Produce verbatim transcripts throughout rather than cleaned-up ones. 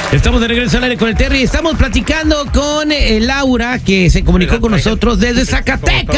Estamos de regreso al aire con el Terry. Estamos platicando con eh, Laura, que se comunicó con nosotros desde Zacatecas.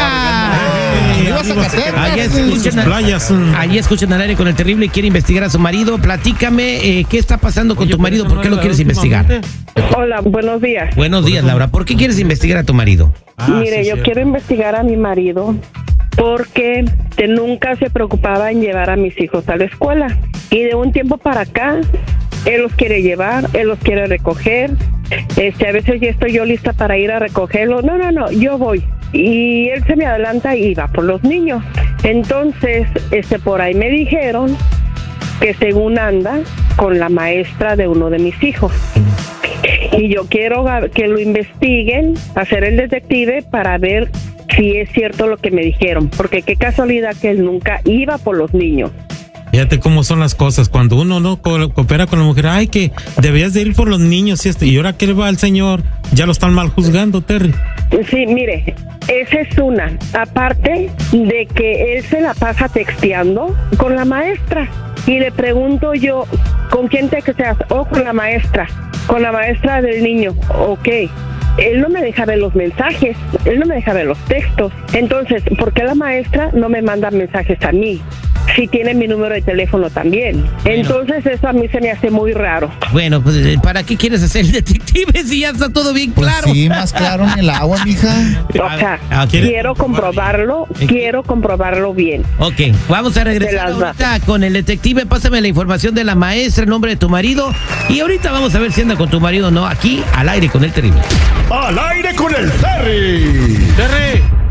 Allí escuchan, allí escuchan al aire con el Terrible y quiere investigar a su marido. Platícame, eh, ¿qué está pasando con tu marido? ¿Por qué lo quieres investigar? Hola, buenos días. Buenos días, Laura. ¿Por qué quieres investigar a tu marido? Ah, Mire, sí, yo sí. quiero investigar a mi marido porque que nunca se preocupaba en llevar a mis hijos a la escuela. Y de un tiempo para acá, él los quiere llevar, él los quiere recoger. Este, a veces ya estoy yo lista para ir a recogerlos. No, no, no, yo voy. Y él se me adelanta y va por los niños. Entonces, este, por ahí me dijeron que según anda con la maestra de uno de mis hijos. Y yo quiero que lo investiguen, hacer el detective para ver si es cierto lo que me dijeron. Porque qué casualidad que él nunca iba por los niños. Fíjate cómo son las cosas, cuando uno no co coopera con la mujer, ay, que debías de ir por los niños y esto, y ahora que le va al señor, ya lo están mal juzgando, Terry. Sí, mire, esa es una, aparte de que él se la pasa texteando con la maestra, y le pregunto yo, ¿con quién te texteas? Oh, con la maestra, con la maestra del niño, ok. Él no me deja ver los mensajes, él no me deja ver los textos, entonces, ¿por qué la maestra no me manda mensajes a mí? Si tiene mi número de teléfono también. Bueno. Entonces eso a mí se me hace muy raro. Bueno, pues ¿para qué quieres hacer el detective si ya está todo bien pues claro? Sí, más claro en el agua, mija. O sea, ah, quiero comprobarlo, quiero comprobarlo bien. Ok, vamos a regresar ahorita con el detective. Pásame la información de la maestra, el nombre de tu marido, y ahorita vamos a ver si anda con tu marido o no, aquí al aire con el Terrible. ¡Al aire con el Terry! ¡Terry!